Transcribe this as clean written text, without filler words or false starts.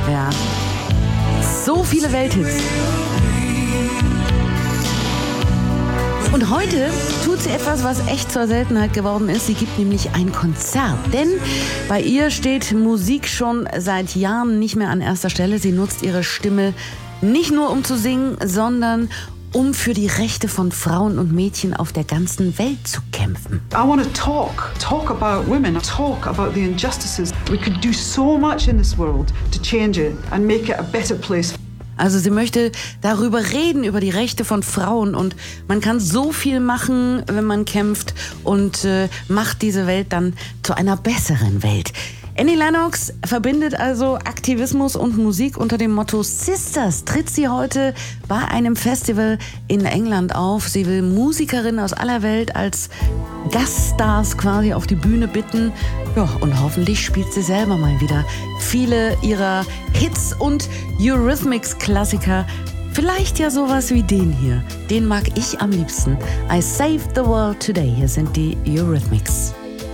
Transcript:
Ja. So viele Welthits. Und heute tut sie etwas, was echt zur Seltenheit geworden ist. Sie gibt nämlich ein Konzert. Denn bei ihr steht Musik schon seit Jahren nicht mehr an erster Stelle. Sie nutzt ihre Stimme nicht nur um zu singen, sondern um für die Rechte von Frauen und Mädchen auf der ganzen Welt zu kämpfen. I want to talk about women, talk about the injustices. We could do so much in this world to change it and make it a better place. Also sie möchte darüber reden, über die Rechte von Frauen, und man kann so viel machen, wenn man kämpft, und macht diese Welt dann zu einer besseren Welt. Annie Lennox verbindet also Aktivismus und Musik unter dem Motto Sisters. Tritt sie heute bei einem Festival in England auf. Sie will Musikerinnen aus aller Welt als Gaststars quasi auf die Bühne bitten. Ja, und hoffentlich spielt sie selber mal wieder viele ihrer Hits und Eurythmics-Klassiker. Vielleicht ja sowas wie den hier. Den mag ich am liebsten. I Saved the World Today. Hier sind die Eurythmics.